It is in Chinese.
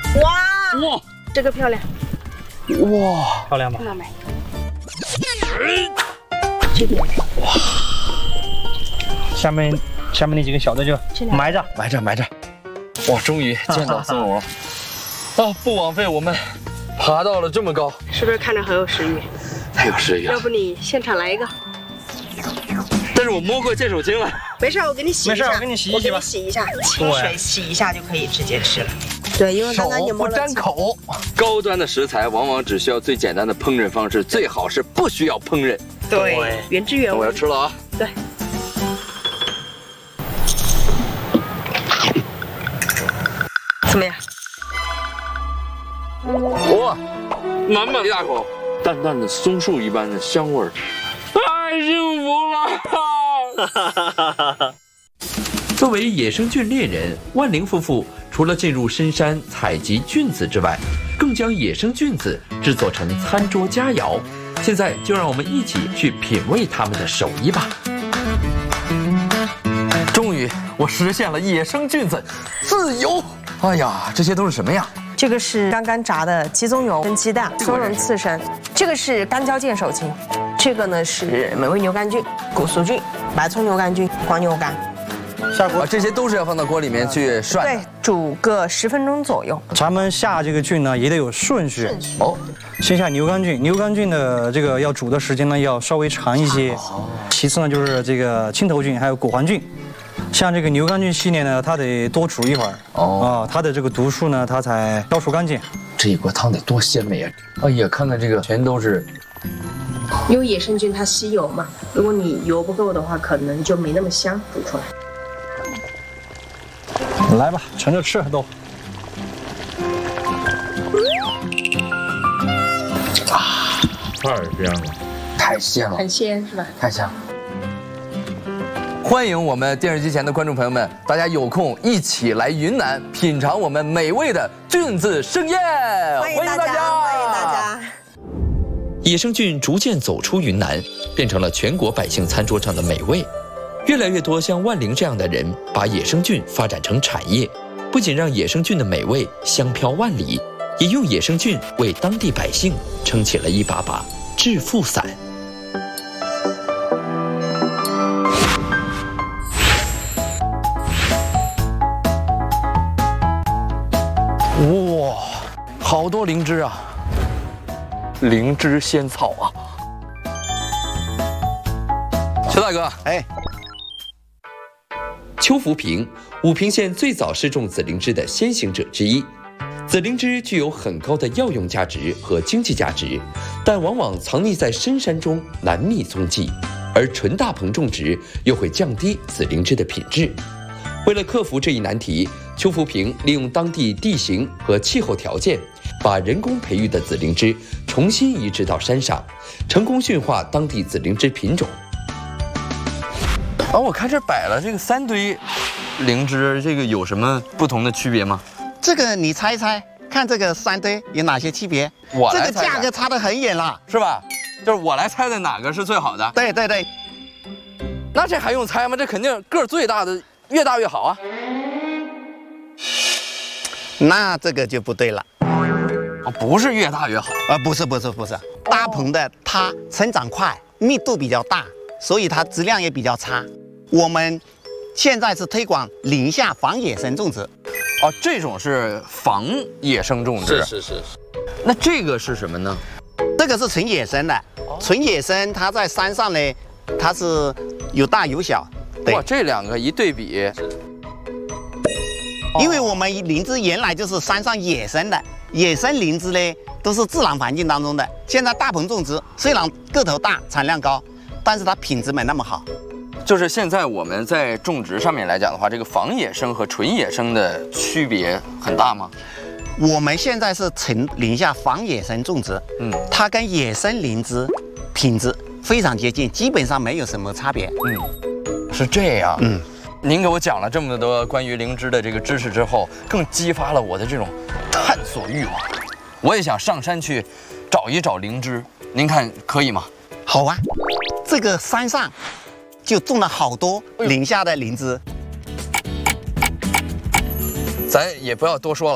哇，这个漂亮。 哇，漂亮吧？ 看到没？这边哇， 下面那几个小的就埋着。 哇，终于见到松茸了！啊，不枉费我们爬到了这么高， 是不是看着很有食欲？ 太有食欲了。 要不你现场来一个？ 但是我摸过剑手青了。 没事，我给你洗一下。 没事，我给你洗一洗吧。 洗一下，清水洗一下就可以直接吃了。对，因为刚刚你摸了。 手不沾口。高端的食材往往只需要最简单的烹饪方式，最好是不需要烹饪。 对，原汁原味。 我要吃了啊！ 对。怎么样？ 哇，满满一大口，淡淡的松树一般的香味儿，太幸福了！ 作为野生菌猎人，万灵夫妇除了进入深山采集菌子之外，更将野生菌子制作成餐桌佳肴。现在就让我们一起去品味他们的手艺吧。 终于，我实现了野生菌子自由。哎呀，这些都是什么呀？ 这个是刚刚炸的鸡枞油跟鸡蛋，松茸刺身。这个是干椒剑手青，这个呢是美味牛肝菌、古苏菌、白葱牛肝菌、黄牛肝。 下锅，这些都是要放到锅里面去涮。 对，煮个10分钟左右。 咱们下这个菌呢也得有顺序哦。先下牛肝菌，牛肝菌的这个要煮的时间呢要稍微长一些。其次呢就是这个青头菌还有果环菌。像这个牛肝菌系列呢，它得多煮一会儿它的这个毒素呢，它才消除干净。 这一锅汤得多鲜美啊！哎呀，看看这个，全都是。 因为野生菌它吸油嘛，如果你油不够的话，可能就没那么香煮出来。 来吧，盛着吃都。 太香了，太鲜了， 很鲜是吧？ 太香了。欢迎我们电视机前的观众朋友们，大家有空一起来云南品尝我们美味的菌子盛宴， 欢迎大家，欢迎大家。 野生菌逐渐走出云南，变成了全国百姓餐桌上的美味。越来越多像万灵这样的人，把野生菌发展成产业，不仅让野生菌的美味香飘万里，也用野生菌为当地百姓撑起了一把把致富伞。 哇，好多灵芝啊！灵芝仙草啊！邱大哥， 哎。 邱福平，武平县最早施种紫灵芝的先行者之一。紫灵芝具有很高的药用价值和经济价值，但往往藏匿在深山中，难觅踪迹。而纯大棚种植又会降低紫灵芝的品质。为了克服这一难题，邱福平利用当地地形和气候条件，把人工培育的紫灵芝重新移植到山上，成功驯化当地紫灵芝品种。 我看这摆了这个3堆灵芝，这个有什么不同的区别吗？ 这个你猜一猜，看这个3堆有哪些区别？这个价格差得很远了， 是吧？就是我来猜的哪个是最好的？ 对对对。 那这还用猜吗？这肯定个儿最大的越大越好啊。 那这个就不对了。 不是越大越好不是，大棚的它成长快，密度比较大，所以它质量也比较差。我们现在是推广林下防野生种植。 这种是防野生种植。是。那这个是什么呢？ 这个是纯野生的，纯野生它在山上呢，它是有大有小。对， 哇，这两个一对比。 因为我们灵芝原来就是山上野生的，野生灵芝呢都是自然环境当中的。现在大棚种植，虽然个头大、产量高，但是它品质没那么好。 就是现在我们在种植上面来讲的话，这个防野生和纯野生的区别很大吗？ 我们现在是纯林下防野生种植，它跟野生灵芝品质非常接近，基本上没有什么差别。 是这样。您给我讲了这么多关于灵芝的这个知识之后，更激发了我的这种探索欲望。我也想上山去找一找灵芝，您看可以吗？ 好啊，这个山上就种了好多林下的灵芝。 咱也不要多说了。